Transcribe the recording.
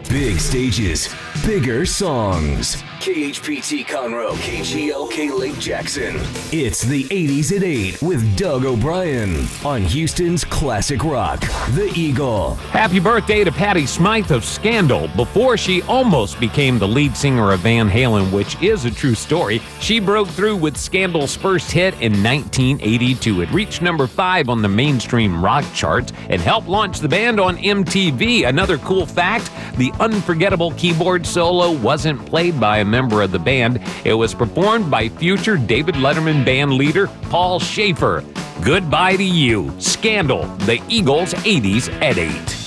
Big stages, bigger songs. KHPT Conroe, KGLK Lake Jackson. It's the 80s at 8 with Doug O'Brien on Houston's Classic Rock, The Eagle. Happy birthday to Patti Smythe of Scandal. Before she almost became the lead singer of Van Halen, which is a true story, she broke through with Scandal's first hit in 1982. It reached number 5 on the mainstream rock charts and helped launch the band on MTV. Another cool fact, the unforgettable keyboard solo wasn't played by a member of the band. It was performed by future David Letterman band leader Paul Schaefer. Goodbye to you. Scandal, the Eagles' 80s at 8.